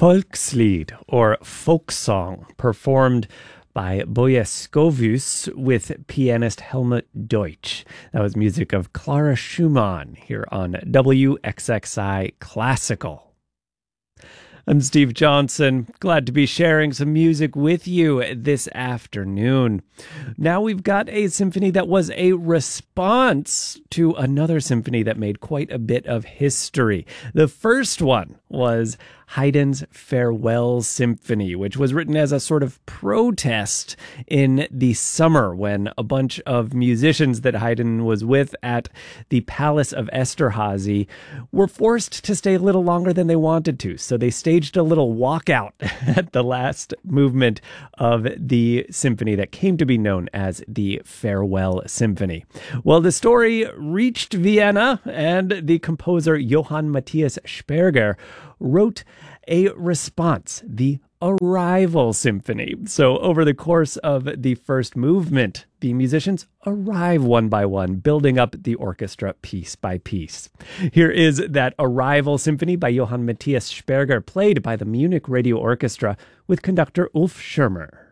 Volkslied, or folk song, performed by Boje Scovus with pianist Helmut Deutsch. That was music of Clara Schumann here on WXXI Classical. I'm Steve Johnson, glad to be sharing some music with you this afternoon. Now we've got a symphony that was a response to another symphony that made quite a bit of history. The first one was Haydn's Farewell Symphony, which was written as a sort of protest in the summer when a bunch of musicians that Haydn was with at the Palace of Esterhazy were forced to stay a little longer than they wanted to. So they staged a little walkout at the last movement of the symphony that came to be known as the Farewell Symphony. Well, the story reached Vienna, and the composer Johann Matthias Sperger wrote a response, the Arrival Symphony. So over the course of the first movement, the musicians arrive one by one, building up the orchestra piece by piece. Here is that Arrival Symphony by Johann Matthias Sperger, played by the Munich Radio Orchestra with conductor Ulf Schirmer.